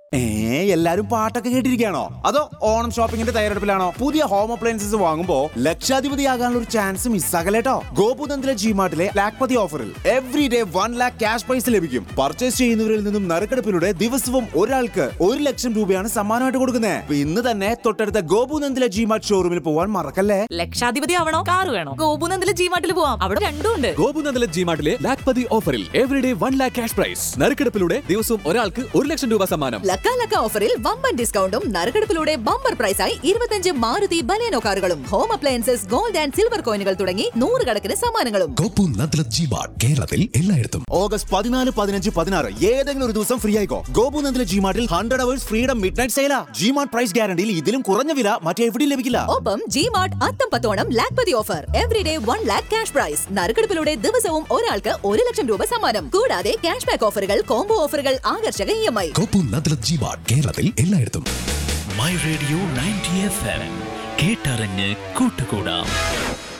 എല്ലാരും പാട്ടൊക്കെ കേട്ടിരിക്കുകയാണോ? അതോ ഓണം ഷോപ്പിംഗിന്റെ തയ്യാറെടുപ്പിലാണോ? പുതിയ ഹോം അപ്ലയൻസസ് വാങ്ങുമ്പോ ലക്ഷാധിപതിയാകാനുള്ള ഒരു ചാൻസ് മിസ്സാകലേട്ടോ. ഗോപുനന്ദിലെ ജിമാർട്ടിലെ ലാഖ്പതി ഓഫറിൽ every day 1 lakh cash prize ലഭിക്കും. പർച്ചേസ് ചെയ്യുന്നവരിൽ നിന്നും നറുക്കെടുപ്പിലൂടെ ദിവസവും ഒരാൾക്ക് 1 ലക്ഷം രൂപയാണ് സമ്മാനമായിട്ട് കൊടുക്കുന്നത്. ഇന്ന് തന്നെ തൊട്ടടുത്ത ഗോപുനന്ദിലെ ജിമാർട്ട് ഷോറൂമിൽ പോവാൻ മറക്കല്ലേ. ലക്ഷാധിപതി ആവണോ, കാർ വേണോ? ഗോപുനന്ദിലെ ജിമാർട്ടിൽ പോവാം, അവിടെ രണ്ടും ഉണ്ട്. ഗോപുനന്ദിലെ ജിമാർട്ടിലെ ലാഖ്പതി ഓഫറിൽ every day 1 lakh cash prize, നറുക്കെടുപ്പിലൂടെ ദിവസവും ഒരാൾക്ക് 1 ലക്ഷം രൂപ സമ്മാനം. ലക്ക ഓഫറിൽ വമ്പൻ ഡിസ്കൗണ്ടും നറുക്കെടുപ്പിലൂടെ ബമ്പർ പ്രൈസായി 25 മാരുതി ബലേനോ കാറുകളും home appliances, gold and silver കോയിനുകൾ തുടങ്ങി 100 കണക്കിന് സമ്മാനങ്ങളും. ഗോപുനന്ദിലെ ജിമാർട്ട് കേരളത്തിൽ എല്ലായിടത്തും. ഓഗസ്റ്റ് 14, 15, 16 ഏതെങ്കിലും ഒരു ദിവസം ഫ്രീ ആയിക്കോ. ഗോപുനന്ദിലെ ജിമാർട്ടിൽ 100 hours freedom midnight സെയിലാ. G-Mart price ഗ്യാരണ്ടിയിൽ ഇതിലും കുറഞ്ഞ വില മറ്റെവിടെയും ലഭിക്കില്ല. ഒപ്പം ജിമാർട്ട് അത്തം പത്തോണം Lakhpati offer, every day 1 lakh cash prize, നറുക്കെടുപ്പിലൂടെ ദിവസവും ഒരാൾക്ക് 1 ലക്ഷം രൂപ സമ്മാനം. കൂടാതെ ക്യാഷ് ബാക്ക് ഓഫറുകൾ, കോംബോ ഓഫറുകൾ, ആകർഷക EMI. ഗോപുനന്ദിലെ ജിമാർട്ട് കേരളത്തിൽ എല്ലായിടത്തും. മൈ റേഡിയോ 90 FM കേട്ടറിഞ്ഞ് കൂട്ടുകൂടാം.